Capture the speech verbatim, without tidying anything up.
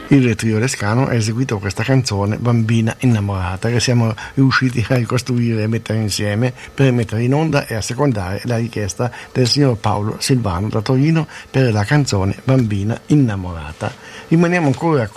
Il trio Lescano ha eseguito questa canzone Bambina innamorata, che siamo riusciti a ricostruire e mettere insieme per mettere in onda e assecondare la richiesta del signor Paolo Silvano da Torino per la canzone Bambina innamorata. Rimaniamo ancora